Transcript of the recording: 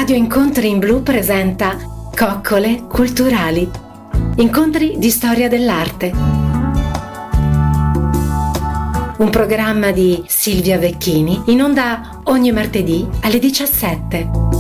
Radio Incontri in Blu presenta Coccole Culturali. Incontri di storia dell'arte. Un programma di Silvia Vecchini in onda ogni martedì alle 17.